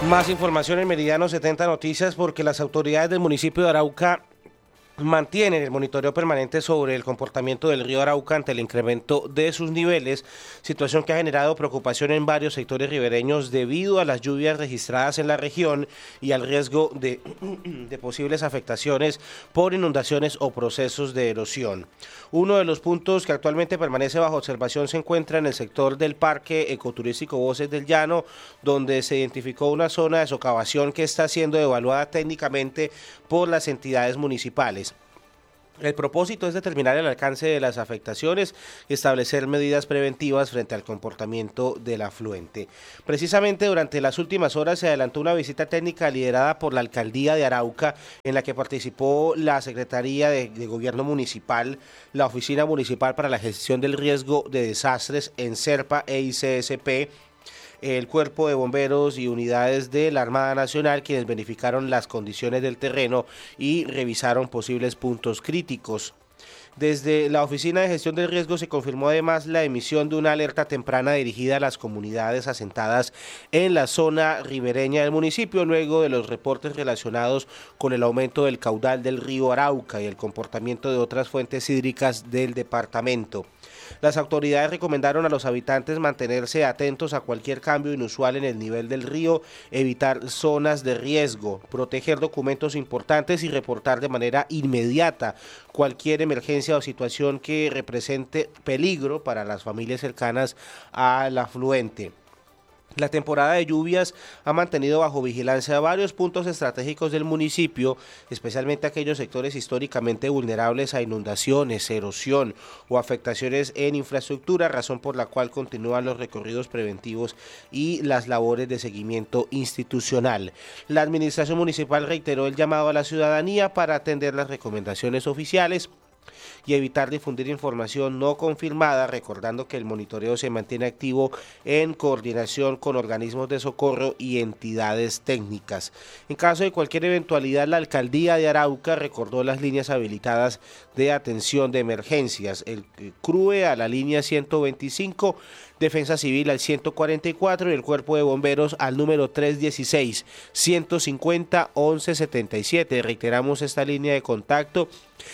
Más información en Meridiano 70 Noticias, porque las autoridades del municipio de Arauca mantienen el monitoreo permanente sobre el comportamiento del río Arauca ante el incremento de sus niveles, situación que ha generado preocupación en varios sectores ribereños debido a las lluvias registradas en la región y al riesgo de posibles afectaciones por inundaciones o procesos de erosión. Uno de los puntos que actualmente permanece bajo observación se encuentra en el sector del Parque Ecoturístico Voces del Llano, donde se identificó una zona de socavación que está siendo evaluada técnicamente por las entidades municipales. El propósito es determinar el alcance de las afectaciones y establecer medidas preventivas frente al comportamiento del afluente. Precisamente durante las últimas horas se adelantó una visita técnica liderada por la Alcaldía de Arauca, en la que participó la Secretaría de Gobierno Municipal, la Oficina Municipal para la Gestión del Riesgo de Desastres, ENSERPA e ICSP, el Cuerpo de Bomberos y unidades de la Armada Nacional, quienes verificaron las condiciones del terreno y revisaron posibles puntos críticos. Desde la Oficina de Gestión del Riesgo se confirmó además la emisión de una alerta temprana dirigida a las comunidades asentadas en la zona ribereña del municipio, luego de los reportes relacionados con el aumento del caudal del río Arauca y el comportamiento de otras fuentes hídricas del departamento. Las autoridades recomendaron a los habitantes mantenerse atentos a cualquier cambio inusual en el nivel del río, evitar zonas de riesgo, proteger documentos importantes y reportar de manera inmediata cualquier emergencia o situación que represente peligro para las familias cercanas al afluente. La temporada de lluvias ha mantenido bajo vigilancia varios puntos estratégicos del municipio, especialmente aquellos sectores históricamente vulnerables a inundaciones, erosión o afectaciones en infraestructura, razón por la cual continúan los recorridos preventivos y las labores de seguimiento institucional. La administración municipal reiteró el llamado a la ciudadanía para atender las recomendaciones oficiales y evitar difundir información no confirmada, recordando que el monitoreo se mantiene activo en coordinación con organismos de socorro y entidades técnicas. En caso de cualquier eventualidad, la Alcaldía de Arauca recordó las líneas habilitadas de atención de emergencias, el CRUE a la línea 125, Defensa Civil al 144 y el Cuerpo de Bomberos al número 316-150-1177. Reiteramos esta línea de contacto,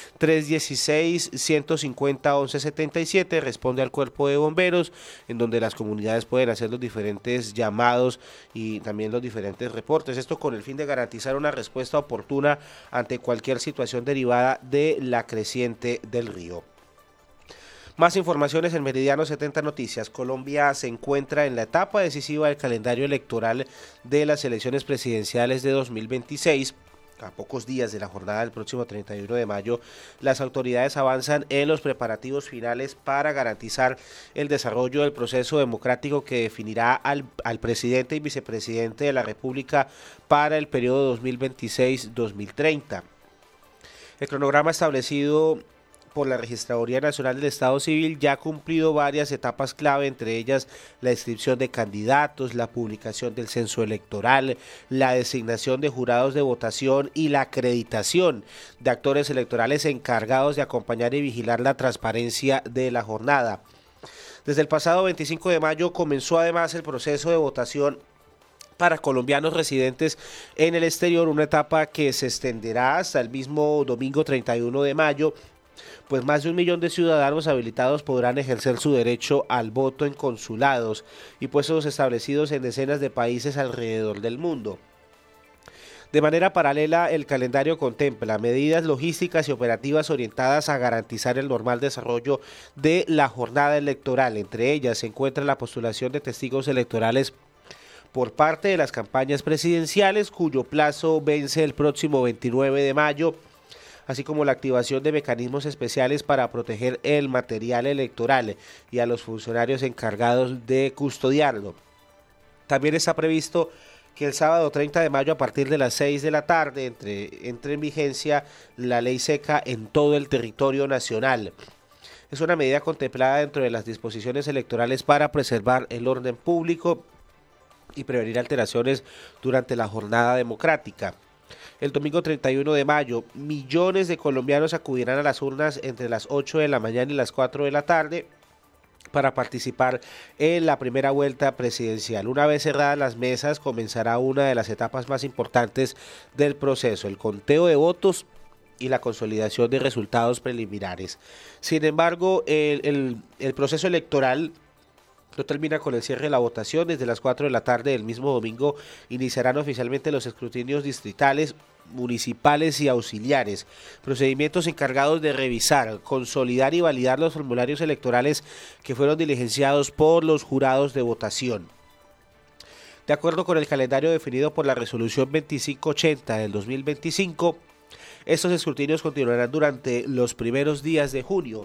316-150-1177, responde al Cuerpo de Bomberos, en donde las comunidades pueden hacer los diferentes llamados y también los diferentes reportes. Esto con el fin de garantizar una respuesta oportuna ante cualquier situación derivada de la creciente del río. Más informaciones en Meridiano 70 Noticias. Colombia se encuentra en la etapa decisiva del calendario electoral de las elecciones presidenciales de 2026. A pocos días de la jornada del próximo 31 de mayo, las autoridades avanzan en los preparativos finales para garantizar el desarrollo del proceso democrático que definirá al presidente y vicepresidente de la República para el periodo 2026-2030. El cronograma establecido por la Registraduría Nacional del Estado Civil ya ha cumplido varias etapas clave, entre ellas la inscripción de candidatos, la publicación del censo electoral, la designación de jurados de votación y la acreditación de actores electorales encargados de acompañar y vigilar la transparencia de la jornada. Desde el pasado 25 de mayo comenzó además el proceso de votación para colombianos residentes en el exterior, una etapa que se extenderá hasta el mismo domingo 31 de mayo, pues más de 1 millón de ciudadanos habilitados podrán ejercer su derecho al voto en consulados y puestos establecidos en decenas de países alrededor del mundo. De manera paralela, el calendario contempla medidas logísticas y operativas orientadas a garantizar el normal desarrollo de la jornada electoral. Entre ellas se encuentra la postulación de testigos electorales por parte de las campañas presidenciales, cuyo plazo vence el próximo 29 de mayo, así como la activación de mecanismos especiales para proteger el material electoral y a los funcionarios encargados de custodiarlo. También está previsto que el sábado 30 de mayo a partir de las 6 de la tarde entre en vigencia la ley seca en todo el territorio nacional. Es una medida contemplada dentro de las disposiciones electorales para preservar el orden público y prevenir alteraciones durante la jornada democrática. El domingo 31 de mayo, millones de colombianos acudirán a las urnas entre las 8 de la mañana y las 4 de la tarde para participar en la primera vuelta presidencial. Una vez cerradas las mesas, comenzará una de las etapas más importantes del proceso, el conteo de votos y la consolidación de resultados preliminares. Sin embargo, el proceso electoral no termina con el cierre de la votación. Desde las 4 de la tarde del mismo domingo iniciarán oficialmente los escrutinios distritales, municipales y auxiliares, procedimientos encargados de revisar, consolidar y validar los formularios electorales que fueron diligenciados por los jurados de votación. De acuerdo con el calendario definido por la resolución 2580 del 2025, estos escrutinios continuarán durante los primeros días de junio.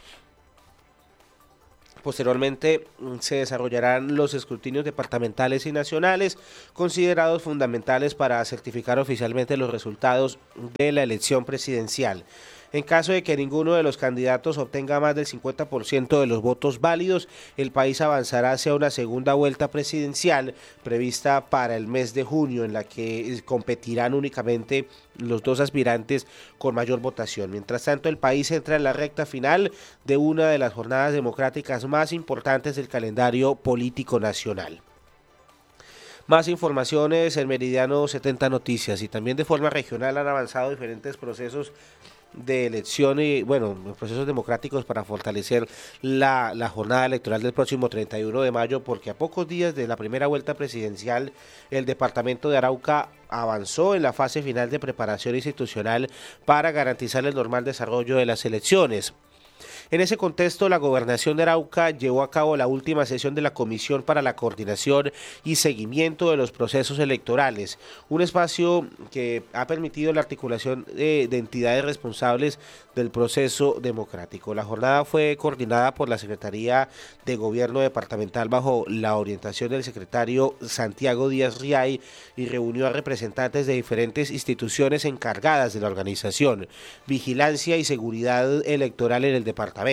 Posteriormente se desarrollarán los escrutinios departamentales y nacionales, considerados fundamentales para certificar oficialmente los resultados de la elección presidencial. En caso de que ninguno de los candidatos obtenga más del 50% de los votos válidos, el país avanzará hacia una segunda vuelta presidencial prevista para el mes de junio, en la que competirán únicamente los dos aspirantes con mayor votación. Mientras tanto, el país entra en la recta final de una de las jornadas democráticas más importantes del calendario político nacional. Más informaciones en Meridiano 70 Noticias, y también de forma regional han avanzado diferentes procesos de elección y los procesos democráticos para fortalecer la jornada electoral del próximo 31 de mayo, porque a pocos días de la primera vuelta presidencial el departamento de Arauca avanzó en la fase final de preparación institucional para garantizar el normal desarrollo de las elecciones. En ese contexto, la Gobernación de Arauca llevó a cabo la última sesión de la Comisión para la Coordinación y Seguimiento de los Procesos Electorales, un espacio que ha permitido la articulación de entidades responsables del proceso democrático. La jornada fue coordinada por la Secretaría de Gobierno Departamental bajo la orientación del secretario Santiago Díaz Riay y reunió a representantes de diferentes instituciones encargadas de la organización, vigilancia y seguridad electoral en el departamento.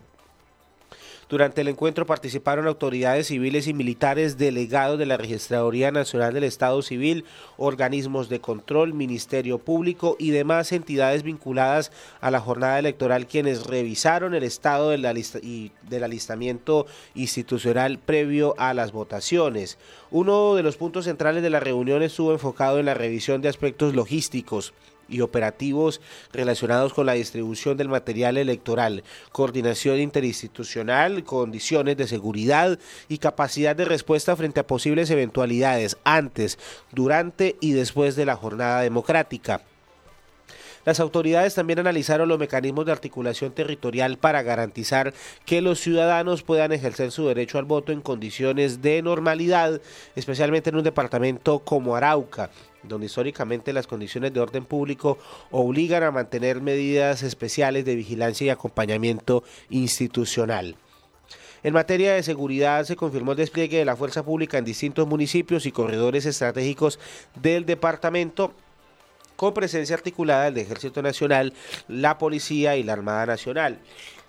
Durante el encuentro participaron autoridades civiles y militares, delegados de la Registraduría Nacional del Estado Civil, organismos de control, Ministerio Público y demás entidades vinculadas a la jornada electoral, quienes revisaron el estado del alistamiento institucional previo a las votaciones. Uno de los puntos centrales de la reunión estuvo enfocado en la revisión de aspectos logísticos y operativos relacionados con la distribución del material electoral, coordinación interinstitucional, condiciones de seguridad y capacidad de respuesta frente a posibles eventualidades antes, durante y después de la jornada democrática. Las autoridades también analizaron los mecanismos de articulación territorial para garantizar que los ciudadanos puedan ejercer su derecho al voto en condiciones de normalidad, especialmente en un departamento como Arauca, donde históricamente las condiciones de orden público obligan a mantener medidas especiales de vigilancia y acompañamiento institucional. En materia de seguridad, se confirmó el despliegue de la fuerza pública en distintos municipios y corredores estratégicos del departamento, con presencia articulada del Ejército Nacional, la Policía y la Armada Nacional.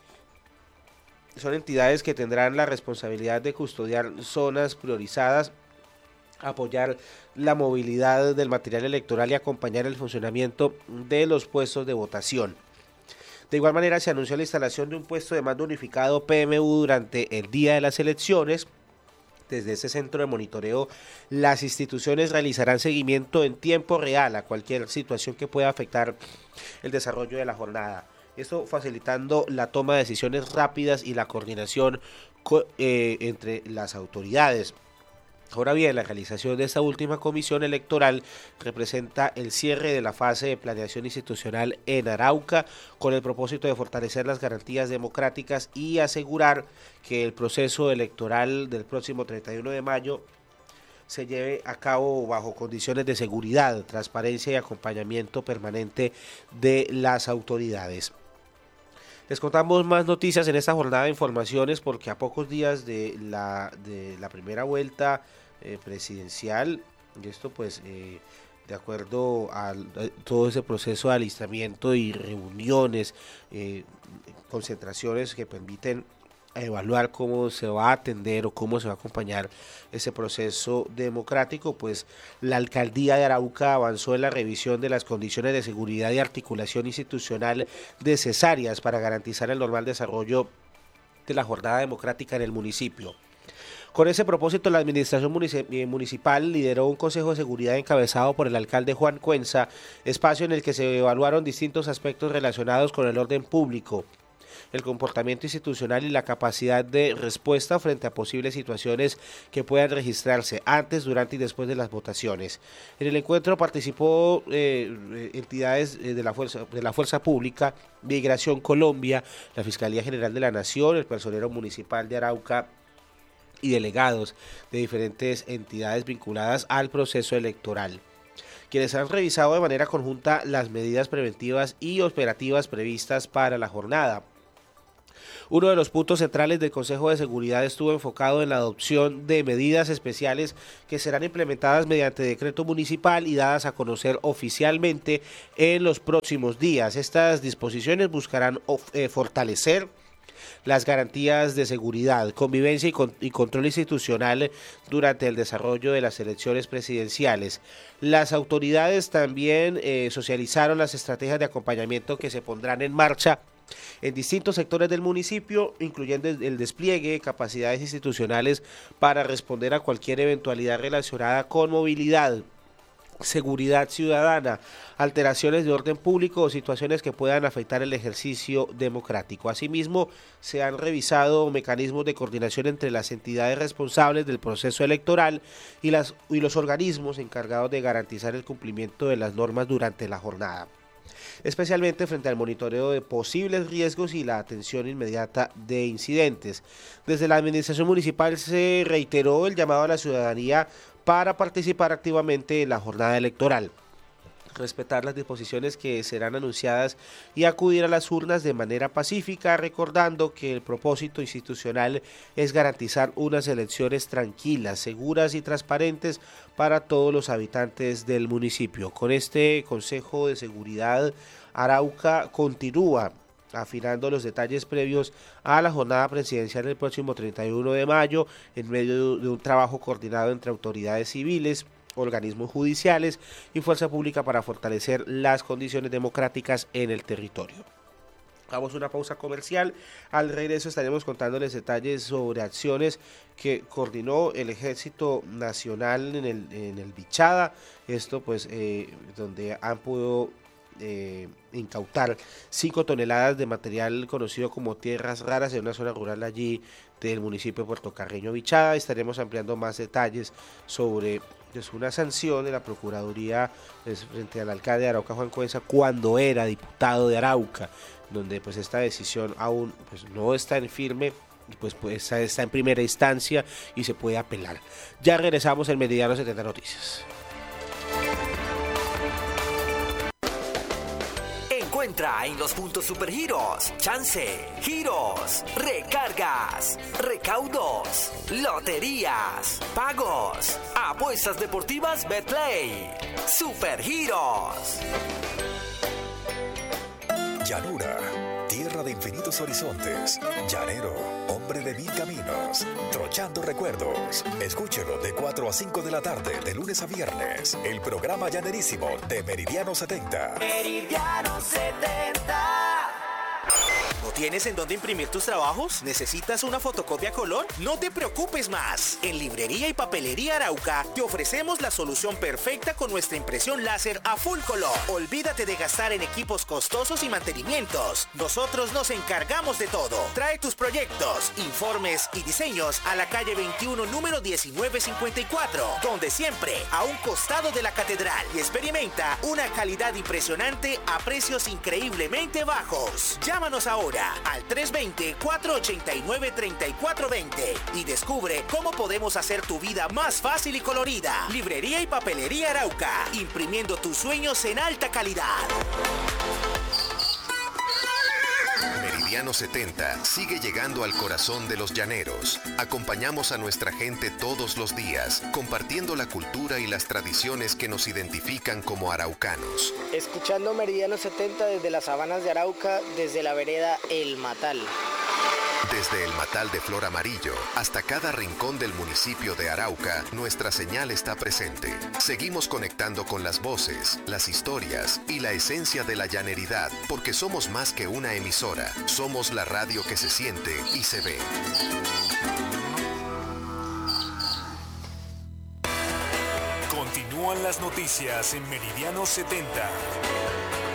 Son entidades que tendrán la responsabilidad de custodiar zonas priorizadas, apoyar la movilidad del material electoral y acompañar el funcionamiento de los puestos de votación. De igual manera, se anunció la instalación de un puesto de mando unificado PMU durante el día de las elecciones. Desde ese centro de monitoreo, las instituciones realizarán seguimiento en tiempo real a cualquier situación que pueda afectar el desarrollo de la jornada. Esto facilitando la toma de decisiones rápidas y la coordinación entre las autoridades. Ahora bien, la realización de esta última comisión electoral representa el cierre de la fase de planeación institucional en Arauca, con el propósito de fortalecer las garantías democráticas y asegurar que el proceso electoral del próximo 31 de mayo se lleve a cabo bajo condiciones de seguridad, transparencia y acompañamiento permanente de las autoridades. Les contamos más noticias en esta jornada de informaciones, porque a pocos días de la primera vuelta presidencial, y esto pues de acuerdo a todo ese proceso de alistamiento y reuniones, concentraciones que permiten evaluar cómo se va a atender o cómo se va a acompañar ese proceso democrático, pues la alcaldía de Arauca avanzó en la revisión de las condiciones de seguridad y articulación institucional necesarias para garantizar el normal desarrollo de la jornada democrática en el municipio. Con ese propósito, la administración municipal lideró un consejo de seguridad encabezado por el alcalde Juan Cuenza, espacio en el que se evaluaron distintos aspectos relacionados con el orden público, el comportamiento institucional y la capacidad de respuesta frente a posibles situaciones que puedan registrarse antes, durante y después de las votaciones. En el encuentro participó entidades de la Fuerza Pública, Migración Colombia, la Fiscalía General de la Nación, el personero municipal de Arauca y delegados de diferentes entidades vinculadas al proceso electoral, quienes han revisado de manera conjunta las medidas preventivas y operativas previstas para la jornada. Uno de los puntos centrales del Consejo de Seguridad estuvo enfocado en la adopción de medidas especiales que serán implementadas mediante decreto municipal y dadas a conocer oficialmente en los próximos días. Estas disposiciones buscarán fortalecer las garantías de seguridad, convivencia y control institucional durante el desarrollo de las elecciones presidenciales. Las autoridades también socializaron las estrategias de acompañamiento que se pondrán en marcha en distintos sectores del municipio, incluyendo el despliegue de capacidades institucionales para responder a cualquier eventualidad relacionada con movilidad, seguridad ciudadana, alteraciones de orden público o situaciones que puedan afectar el ejercicio democrático. Asimismo, se han revisado mecanismos de coordinación entre las entidades responsables del proceso electoral y los organismos encargados de garantizar el cumplimiento de las normas durante la jornada, especialmente frente al monitoreo de posibles riesgos y la atención inmediata de incidentes. Desde la administración municipal se reiteró el llamado a la ciudadanía para participar activamente en la jornada electoral, respetar las disposiciones que serán anunciadas y acudir a las urnas de manera pacífica, recordando que el propósito institucional es garantizar unas elecciones tranquilas, seguras y transparentes para todos los habitantes del municipio. Con este Consejo de Seguridad, Arauca continúa afinando los detalles previos a la jornada presidencial el próximo 31 de mayo en medio de un trabajo coordinado entre autoridades civiles, organismos judiciales y fuerza pública para fortalecer las condiciones democráticas en el territorio. Hagamos una pausa comercial. Al regreso estaremos contándoles detalles sobre acciones que coordinó el Ejército Nacional en el Bichada. Esto pues donde han podido incautar 5 toneladas de material conocido como tierras raras en una zona rural allí del municipio de Puerto Carreño, Bichada. Estaremos ampliando más detalles sobre una sanción de la Procuraduría frente al alcalde de Arauca, Juan Cuenza, cuando era diputado de Arauca, donde pues esta decisión aún pues no está en firme, pues está en primera instancia y se puede apelar. Ya regresamos en Meridiano 70 Noticias. Encuentra en los puntos Supergiros, chance, giros, recargas, recaudos, loterías, pagos, apuestas deportivas Betplay. Supergiros. Llanura, tierra de infinitos horizontes. Llanero, hombre de 1000 caminos. Trochando recuerdos. Escúchelo de 4 a 5 de la tarde, de lunes a viernes. El programa llanerísimo de Meridiano 70. Meridiano 70. ¿No tienes en dónde imprimir tus trabajos? ¿Necesitas una fotocopia a color? No te preocupes más. En Librería y Papelería Arauca te ofrecemos la solución perfecta con nuestra impresión láser a full color. Olvídate de gastar en equipos costosos y mantenimientos. Nosotros nos encargamos de todo. Trae tus proyectos, informes y diseños a la calle 21, número 1954, donde siempre a un costado de la catedral, y experimenta una calidad impresionante a precios increíblemente bajos. Llámanos ahora al 320-489-3420 y descubre cómo podemos hacer tu vida más fácil y colorida. Librería y Papelería Arauca, imprimiendo tus sueños en alta calidad. Meridiano 70 sigue llegando al corazón de los llaneros. Acompañamos a nuestra gente todos los días, compartiendo la cultura y las tradiciones que nos identifican como araucanos. Escuchando Meridiano 70 desde las sabanas de Arauca, desde la vereda El Matal. Desde el Matal de Flor Amarillo hasta cada rincón del municipio de Arauca, nuestra señal está presente. Seguimos conectando con las voces, las historias y la esencia de la llaneridad, porque somos más que una emisora. Somos la radio que se siente y se ve. Continúan las noticias en Meridiano 70.